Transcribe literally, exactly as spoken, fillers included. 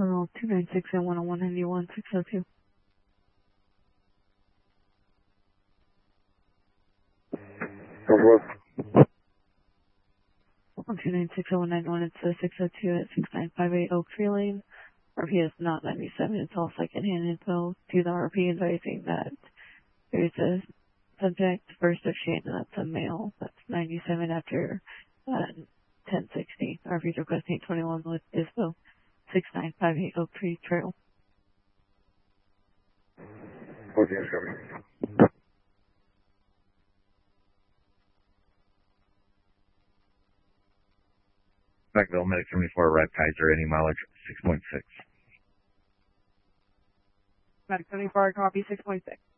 Hello, two nine six and one oh one ninety-one, six oh two. Northwest. two nine six and one ninety-one, it's uh, six oh two at six nine five eight Oak Tree Lane. R P is not ninety-seven, it's all second-hand info to the R P advising that there's a subject first of Shane, and that's a male, that's ninety-seven after uh, ten sixty. R P's requesting twenty-one with dispo, six nine five eight Oak Tree Trail. fourteen is coming. Beckville, Medic seventy-four, Red Kaiser, any mileage six point six. Medic seventy-four, copy six point six.